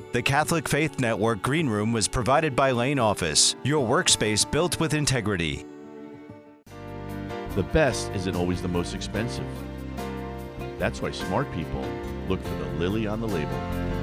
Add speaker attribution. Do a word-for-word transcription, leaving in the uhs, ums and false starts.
Speaker 1: The Catholic Faith Network Green Room was provided by Lane Office, your workspace built with integrity.
Speaker 2: The best isn't always the most expensive. That's why smart people look for the lily on the label.